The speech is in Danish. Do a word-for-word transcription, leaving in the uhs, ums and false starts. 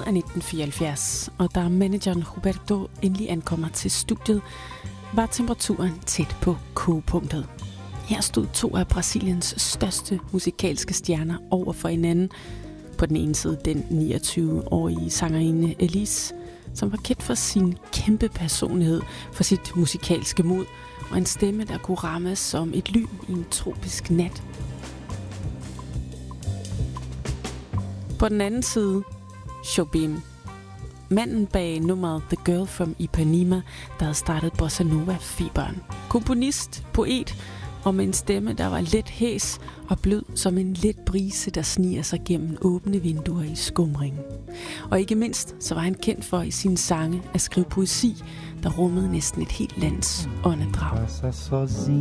er nitten fireoghalvfjerds, og da manageren Roberto endelig ankommer til studiet, var temperaturen tæt på kogepunktet. Her stod to af Brasiliens største musikalske stjerner over for hinanden. På den ene side den niogtyve-årige sangerinde Elis, som var kendt for sin kæmpe personlighed, for sit musikalske mod og en stemme, der kunne ramme som et lyn i en tropisk nat. På den anden side, Jobim, manden bag nummeret The Girl from Ipanema, der havde startet bossa nova-feberen. Komponist, poet og med en stemme, der var let hæs og blød som en let brise, der sniger sig gennem åbne vinduer i skumringen. Og ikke mindst, så var han kendt for i sine sange at skrive poesi, der rummede næsten et helt lands åndedrag.